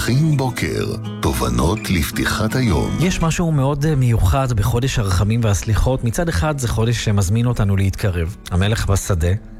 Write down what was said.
מכין בוקר, תובנות לפתיחת היום. יש משהו מאוד מיוחד בחודש הרחמים והסליחות. מצד אחד זה חודש שמזמין אותנו להתקרב. המלך בשדה